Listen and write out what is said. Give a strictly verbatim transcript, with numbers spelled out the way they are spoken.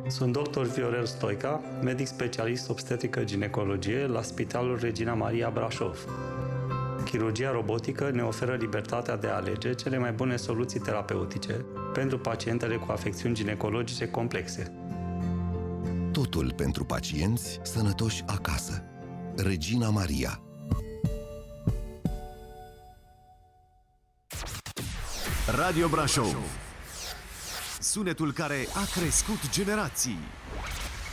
Sunt doctor Viorel Stoica, medic specialist obstetrică ginecologie la Spitalul Regina Maria Brașov. Chirurgia robotică ne oferă libertatea de a alege cele mai bune soluții terapeutice pentru pacientele cu afecțiuni ginecologice complexe. Totul pentru pacienți sănătoși acasă. Regina Maria. Radio Brașov. Sunetul care a crescut generații.